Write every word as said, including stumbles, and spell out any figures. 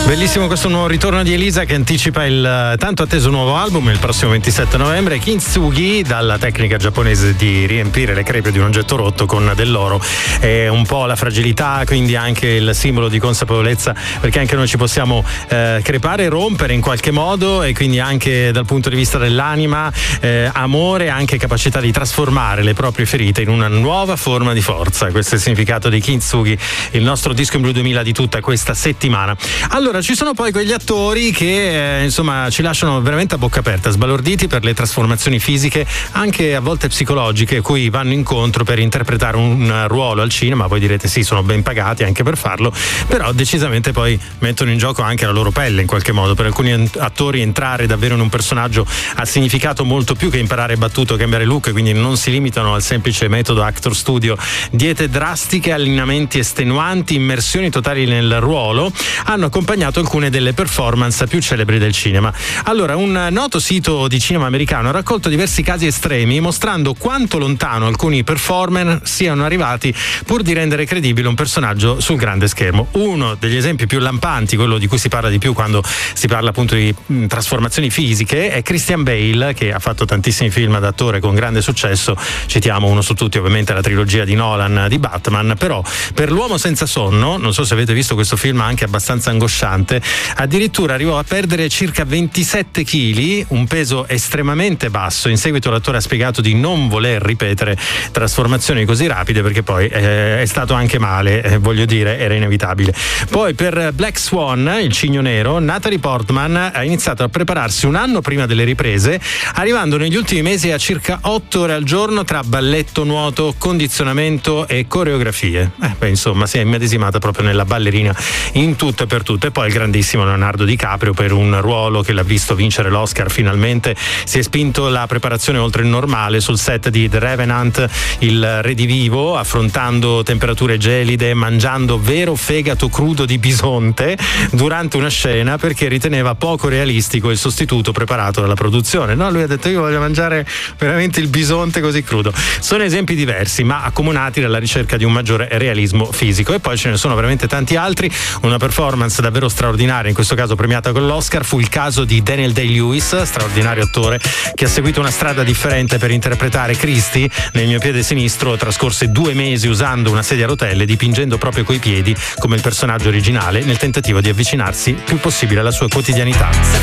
Bellissimo questo nuovo ritorno di Elisa che anticipa il tanto atteso nuovo album il prossimo ventisette novembre. Kintsugi, dalla tecnica giapponese di riempire le crepe di un oggetto rotto con dell'oro, è un po' la fragilità, quindi anche il simbolo di consapevolezza, perché anche noi ci possiamo eh, crepare, rompere in qualche modo, e quindi anche dal punto di vista dell'anima, eh, amore, anche capacità di trasformare le proprie ferite in una nuova forma di forza. Questo è il significato di Kintsugi, il nostro disco in blu duemila di tutta questa settimana. Allora, ci sono poi quegli attori che eh, insomma ci lasciano veramente a bocca aperta, sbalorditi per le trasformazioni fisiche, anche a volte psicologiche, cui vanno incontro per interpretare un ruolo al cinema. Voi direte sì, sono ben pagati anche per farlo, però decisamente poi mettono in gioco anche la loro pelle in qualche modo. Per alcuni attori entrare davvero in un personaggio ha significato molto più che imparare battute o cambiare look, quindi non si limitano al semplice metodo actor studio. Diete drastiche, allineamenti estenuanti, immersioni totali nel ruolo hanno accompagnato alcune delle performance più celebri del cinema. Allora, un noto sito di cinema americano ha raccolto diversi casi estremi, mostrando quanto lontano alcuni performer siano arrivati pur di rendere credibile un personaggio sul grande schermo. Uno degli esempi più lampanti, quello di cui si parla di più quando si parla appunto di mh, trasformazioni fisiche, è Christian Bale, che ha fatto tantissimi film da attore con grande successo. Citiamo uno su tutti, ovviamente, la trilogia di Nolan di Batman. Però per L'uomo senza sonno, non so se avete visto questo film, anche abbastanza angosciante, addirittura arrivò a perdere circa ventisette chili, un peso estremamente basso. In seguito l'attore ha spiegato di non voler ripetere trasformazioni così rapide, perché poi eh, è stato anche male, eh, voglio dire, era inevitabile. Poi per Black Swan, il cigno nero, Natalie Portman ha iniziato a prepararsi un anno prima delle riprese, arrivando negli ultimi mesi a circa otto ore al giorno tra balletto, nuoto, condizionamento e coreografie. Eh, beh, insomma, si è immedesimata proprio nella ballerina in tutto e per tutto. E poi il grandissimo Leonardo DiCaprio, per un ruolo che l'ha visto vincere l'Oscar finalmente, si è spinto la preparazione oltre il normale sul set di The Revenant, il redivivo, affrontando temperature gelide, mangiando vero fegato crudo di bisonte durante una scena, perché riteneva poco realistico il sostituto preparato dalla produzione. No, lui ha detto: io voglio mangiare veramente il bisonte così crudo. Sono esempi diversi, ma accomunati dalla ricerca di un maggiore realismo fisico. E poi ce ne sono veramente tanti altri. Una performance davvero straordinaria, in questo caso premiata con l'Oscar, fu il caso di Daniel Day-Lewis, straordinario attore che ha seguito una strada differente per interpretare Christie. Nel mio piede sinistro trascorse due mesi usando una sedia a rotelle, dipingendo proprio coi piedi come il personaggio originale, nel tentativo di avvicinarsi più possibile alla sua quotidianità.